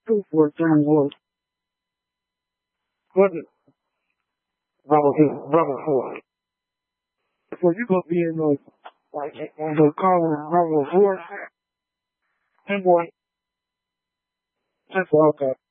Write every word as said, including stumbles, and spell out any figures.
two for ten was wasn't brother brother four. So you gonna be in the like on the column brother four and boy. That's all okay.